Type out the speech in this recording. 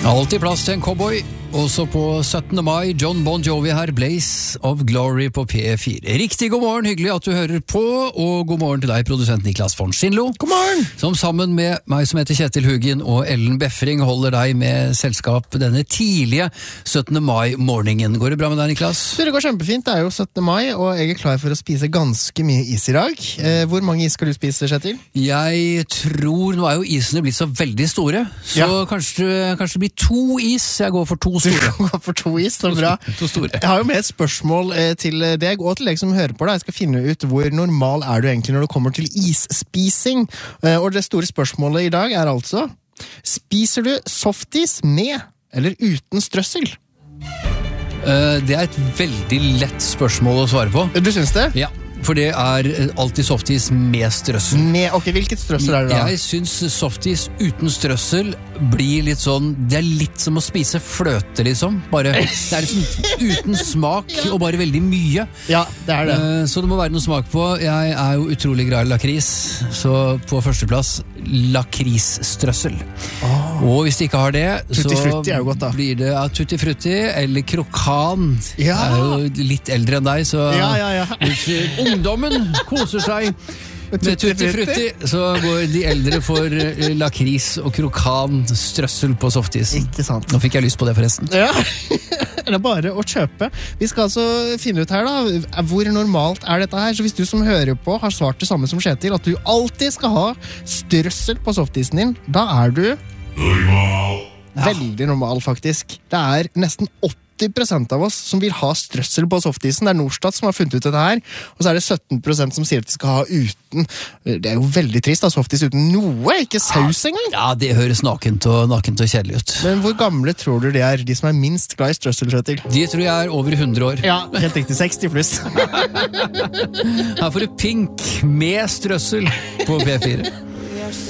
Alltid plass til en cowboy. Også på 17. mai, John Bon Jovi her, Blaze of Glory på P4. Riktig god morgen, hyggelig at du hører på, og god morgen til deg, produsent Niklas von Schindlo. God morgen! Som sammen med meg som heter Kjetil Hugin og Ellen Befring holder deg med selskap denne tidlige 17. mai-morgenen. Går det bra med deg, Niklas? Det går kjempefint, det er jo 17. mai, og jeg er klar for å spise ganske mye is i dag. Hvor mange is skal du spise, Kjetil? Jeg tror, nå er jo isene blitt så veldig store, så kanskje det blir 2 is. Jeg går for 2 store. Du går for 2 is, så bra. 2 store. Jeg har jo med et spørsmål til deg, og til deg som hører på. Jeg skal finne ut hvor normal er du egentlig når det kommer til isspising. Og det store spørsmålet i dag er altså, spiser du softis med eller uten strøssel? Det er et veldig lett spørsmål å svare på. Du synes det? Ja. For det er alltid softis med strøssel. Ok, hvilket strøssel er det da? Jeg synes softis uten strøssel blir litt sånn, det er litt som å spise fløte liksom. Bare, det er liksom uten smak og bare veldig mye. Ja, det er det. Så det må være noe smak på. Jeg er jo utrolig glad i lakris, så på førsteplass lakrisstrøssel. Og hvis de ikke har det, Tutti frutti er jo godt da. Blir det Tutti frutti eller krokan. Jeg er jo litt eldre enn deg, så ungdommen koser seg med tutti frutti, så går de eldre for lakris og krokan strøssel på softis. Ikke sant. Nå fikk jeg lyst på det forresten. Ja, det er bare å kjøpe. Vi skal altså finne ut her da, hvor normalt er dette her. Så hvis du som hører på har svart det samme som Kjetil, at du alltid skal ha strøssel på softisen din, da er du normal. Veldig normal faktisk. Det er nesten 80% av oss som vil ha strøssel på softisen. Det er Norstat som har funnet ut dette her. Og så er det 17% som sier at de skal ha uten. Det er jo veldig trist da, softis uten noe, ikke saus engang. Ja, det høres nakent og kjedelig ut. Men hvor gamle tror du de er, de som er minst glad i strøssel, Kjetil? De tror jeg er over 100 år. Ja, helt riktig, 60 pluss. Her får du Pink med strøssel på P4.